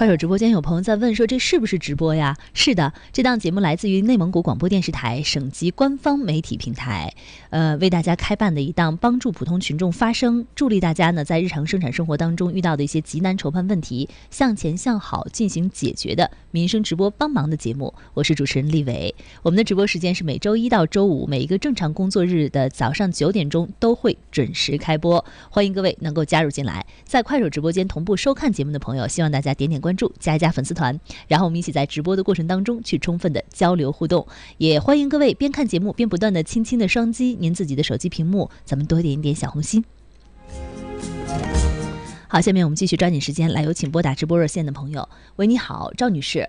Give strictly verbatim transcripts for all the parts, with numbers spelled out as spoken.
快手直播间有朋友在问说，这是不是直播呀？是的，这档节目来自于内蒙古广播电视台省级官方媒体平台，呃，为大家开办的一档帮助普通群众发声，助力大家呢在日常生产生活当中遇到的一些急难愁盼问题，向前向好进行解决的民生直播帮忙的节目。我是主持人丽伟，我们的直播时间是每周一到周五，每一个正常工作日的早上九点钟都会准时开播，欢迎各位能够加入进来。在快手直播间同步收看节目的朋友，希望大家点点关注，加一加粉丝团，然后我们一起在直播的过程当中去充分的交流互动。也欢迎各位边看节目边不断的轻轻的双击您自己的手机屏幕，咱们多点一点小红心。好，下面我们继续抓紧时间来有请拨打直播热线的朋友。喂，你好，赵女士。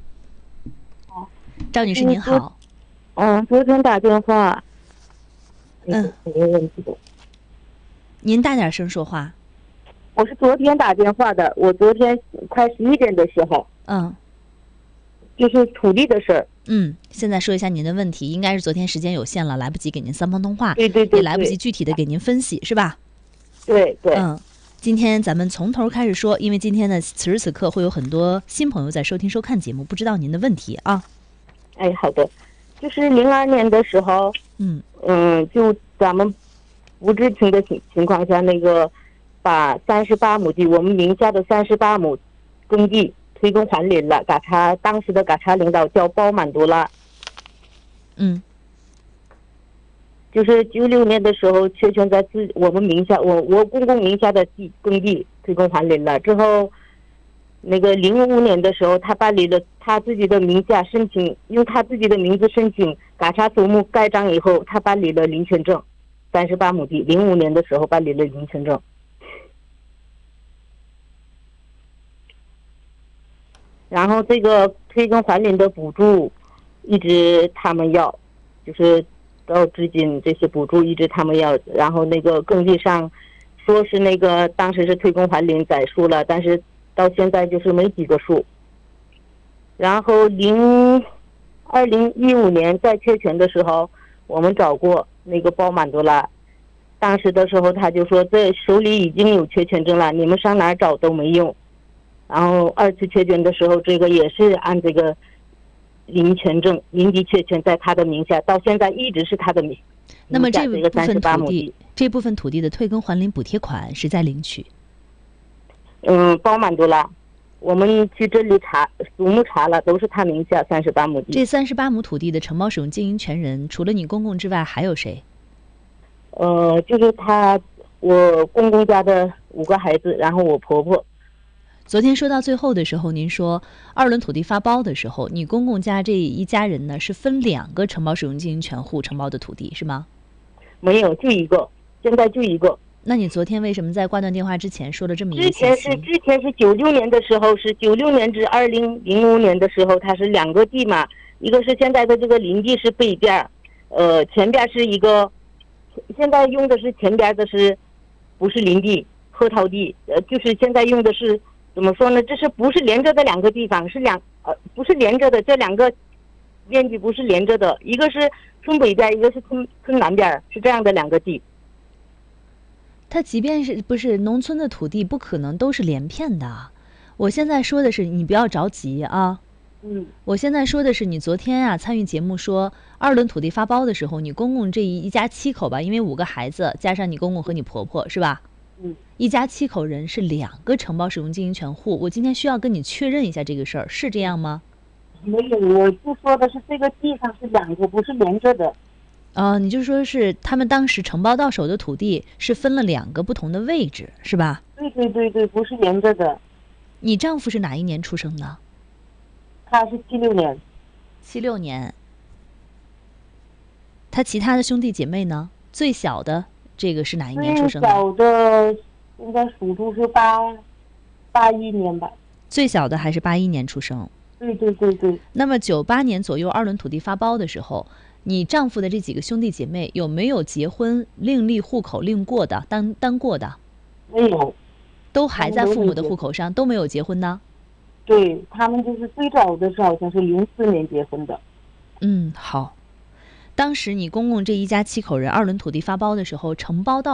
赵女士您好。 嗯，昨天打电话。 嗯， 没问题的。 您大点声说话。 我是昨天打电话的，我昨天快十一点的时候。 嗯。 就是土地的事儿。 嗯，现在说一下您的问题，应该是昨天时间有限了，来不及给您三方通话， 对对 对, 对， 也来不及具体的给您分析，是吧？ 对对。 嗯，今天咱们从头开始说，因为今天呢，此时此刻会有很多新朋友在收听收看节目，不知道您的问题啊。 哎，好的，就是零二年的时候， 嗯嗯，就咱们不知情的情情况下，那个把三十八亩地，我们名下的三十八亩耕地推耕还林了，嘎查当时的嘎查领导叫包满多拉。 嗯， 就是九六年的时候确权在自我们名下，我我公公名下的地耕地推耕还林了之后，那个零五年的时候，他办理了他自己的名下申请，用他自己的名字申请嘎查祖墓盖章以后，他办理了林权证，三十八亩地，零五年的时候办理了林权证。然后这个推耕还林的补助，一直他们要，就是到至今这些补助一直他们要。然后那个耕地上说是那个当时是推耕还林载数了，但是到现在就是没几个数。然后零二零一五年在确权的时候，我们找过那个包满多拉，当时的时候他就说这手里已经有确权证了，你们上哪儿找都没用。然后二次确权的时候，这个也是按这个林权证，林地确权在他的名下，到现在一直是他的名。 那么这个部分土地，这部分土地的退耕还林补贴款谁在领取？ 嗯，包满多拉，我们去这里查，祖墓查了，都是他名下三十八亩地。 这三十八亩土地的承包使用经营权人，除了你公公之外，还有谁？ 呃，就是他，我公公家的五个孩子，然后我婆婆。 昨天说到最后的时候，您说二轮土地发包的时候，你公公家这一家人呢是分两个承包使用经营权户承包的土地，是吗？ 没有，就一个，现在就一个。 那你昨天为什么在挂断电话之前说了这么一个之前信息？ 是之前是九六年的时候，是九六年至二零零五年的时候，它是两个地嘛，一个是现在的这个林地是北边，呃，前边是一个，现在用的是前边的是，不是林地，核桃地，呃，就是现在用的是。怎么说呢？这是不是连着的两个地方？是两呃，不是连着的，这两个面积不是连着的，一个是村北边，一个是村村南边，是这样的两个地。 它即便是不是农村的土地，不可能都是连片的。我现在说的是，你不要着急啊。 嗯。 我现在说的是，你昨天啊参与节目说二轮土地发包的时候，你公公这一一家七口吧，因为五个孩子加上你公公和你婆婆是吧？ 嗯， 一家七口人是两个承包使用经营权户，我今天需要跟你确认一下这个事儿，是这样吗？ 没有，我就说的是这个地方是两个，不是连着的。 哦，你就说是他们当时承包到手的土地是分了两个不同的位置，是吧？ 对对对对，不是连着的。 你丈夫是哪一年出生的？ 他是七六年。 七六年。他其他的兄弟姐妹呢？最小的。这个是哪一年出生的？ 最小的应该属猪是八八一年吧。 最小的还是八一年出生。 对对对对。 那么九八年左右二轮土地发包的时候，你丈夫的这几个兄弟姐妹有没有结婚另立户口另过的单单过的？ 没有。 都还在父母的户口上，都没有结婚呢？ 对，他们就是最早的是好像是零四年结婚的。 嗯，好。当时你公公这一家七口人二轮土地发包的时候，承包到